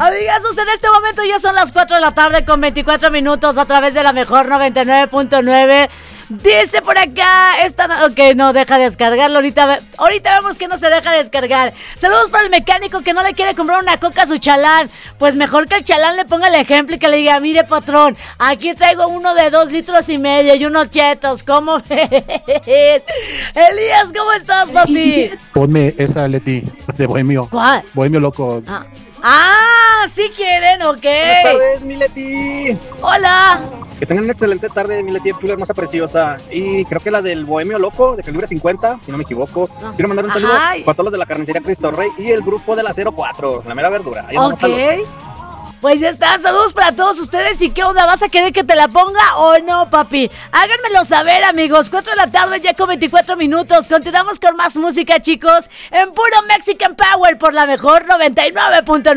Amigazos, en este momento ya son las 4 de la tarde con 24 minutos a través de la mejor 99.9. Dice por acá, ok, no deja de descargarlo, ahorita vemos que no se deja de descargar. Saludos para el mecánico que no le quiere comprar una coca a su chalán. Pues mejor que el chalán le ponga el ejemplo y que le diga, mire patrón, aquí traigo uno de 2,5 litros y unos chetos, ¿cómo ves? Elías, ¿cómo estás, papi? Ponme esa Leti de Bohemio. ¿Cuál? Bohemio Loco. ¿Sí quieren? Ok. Buenas tardes, mi Leti. Hola. Que tengan una excelente tarde, mi Leti, tú hermosa, preciosa. Y creo que la del Bohemio Loco, de calibre 50, si no me equivoco. Quiero mandar un saludo para todos los de la carnicería Cristo Rey y el grupo de la 04, la mera verdura. Ok. Pues ya está, saludos para todos ustedes. ¿Y qué onda? ¿Vas a querer que te la ponga o no, papi? Háganmelo saber, amigos. 4 de la tarde ya con 24 minutos. Continuamos con más música, chicos, en puro Mexican Power por la mejor 99.9.